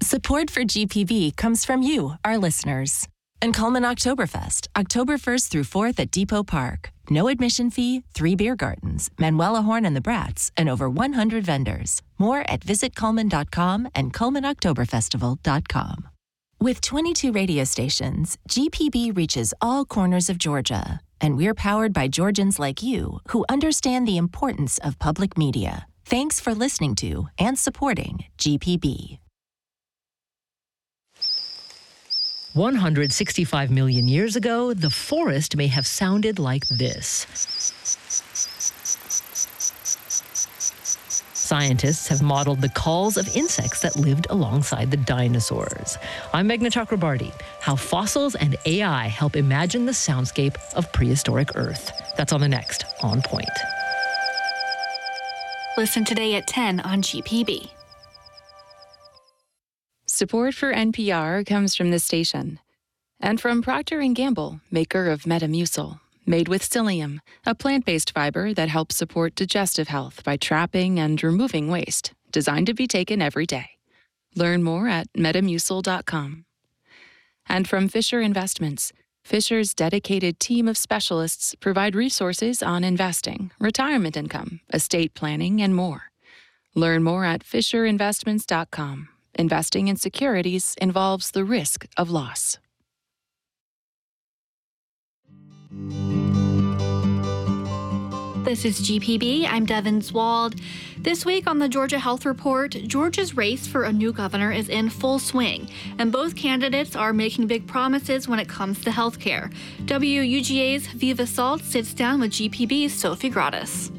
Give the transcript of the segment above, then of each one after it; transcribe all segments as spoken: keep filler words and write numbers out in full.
Support for G P B comes from you, our listeners. And Coleman Oktoberfest, October first through fourth at Depot Park. No admission fee, three beer gardens, Manuela Horn and the Brats, and over one hundred vendors. More at visit coleman dot com and coleman oktober festival dot com. With twenty-two radio stations, G P B reaches all corners of Georgia. And we're powered by Georgians like you who understand the importance of public media. Thanks for listening to and supporting G P B. one hundred sixty-five million years ago, the forest may have sounded like this. Scientists have modeled the calls of insects that lived alongside the dinosaurs. I'm Meghna Chakrabarty. How fossils and A I help imagine the soundscape of prehistoric Earth. That's on the next On Point. Listen today at ten on G P B. Support for N P R comes from this station and from Procter and Gamble, maker of Metamucil, made with psyllium, a plant-based fiber that helps support digestive health by trapping and removing waste, designed to be taken every day. Learn more at metamucil dot com. And from Fisher Investments, Fisher's dedicated team of specialists provide resources on investing, retirement income, estate planning, and more. Learn more at fisher investments dot com. Investing in securities involves the risk of loss. This is G P B. I'm Devin Zwald. This week on the Georgia Health Report, Georgia's race for a new governor is in full swing, and both candidates are making big promises when it comes to health care. W U G A's Viva Salt sits down with G P B's Sophie Gratis.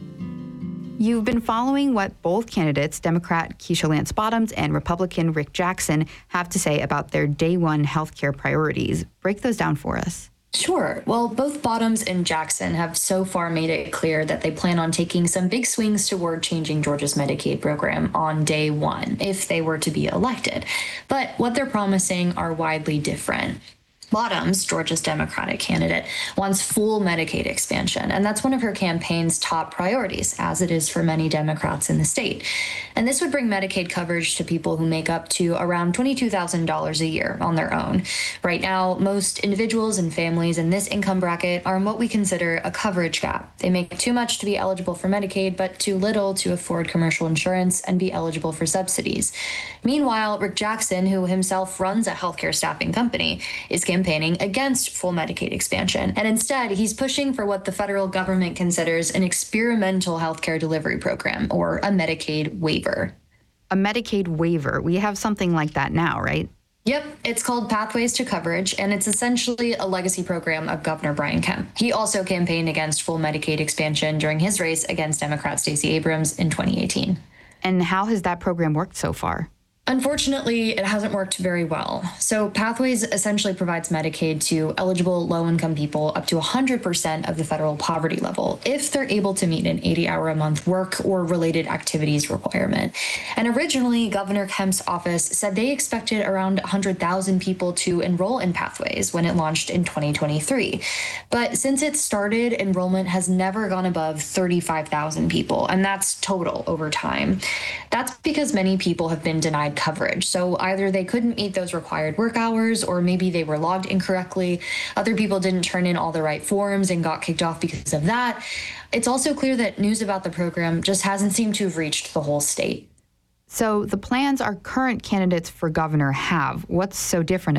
You've been following what both candidates, Democrat Keisha Lance Bottoms and Republican Rick Jackson, have to say about their day one healthcare priorities. Break those down for us. Sure. Well, both Bottoms and Jackson have so far made it clear that they plan on taking some big swings toward changing Georgia's Medicaid program on day one, if they were to be elected. But what they're promising are widely different. Bottoms, Georgia's Democratic candidate, wants full Medicaid expansion, and that's one of her campaign's top priorities, as it is for many Democrats in the state. And this would bring Medicaid coverage to people who make up to around twenty-two thousand dollars a year on their own. Right now, most individuals and families in this income bracket are in what we consider a coverage gap. They make too much to be eligible for Medicaid, but too little to afford commercial insurance and be eligible for subsidies. Meanwhile, Rick Jackson, who himself runs a healthcare staffing company, is campaigning against full Medicaid expansion. And instead, he's pushing for what the federal government considers an experimental healthcare delivery program, or a Medicaid waiver. A Medicaid waiver. We have something like that now, right? Yep, it's called Pathways to Coverage, and it's essentially a legacy program of Governor Brian Kemp. He also campaigned against full Medicaid expansion during his race against Democrat Stacey Abrams in twenty eighteen. And how has that program worked so far? Unfortunately, it hasn't worked very well. So Pathways essentially provides Medicaid to eligible low-income people up to one hundred percent of the federal poverty level if they're able to meet an eighty-hour-a-month work or related activities requirement. And originally, Governor Kemp's office said they expected around one hundred thousand people to enroll in Pathways when it launched in twenty twenty-three. But since it started, enrollment has never gone above thirty-five thousand people, and that's total over time. That's because many people have been denied coverage. So either they couldn't meet those required work hours, or maybe they were logged incorrectly. Other people didn't turn in all the right forms and got kicked off because of that. It's also clear that news about the program just hasn't seemed to have reached the whole state. So the plans our current candidates for governor have, what's so different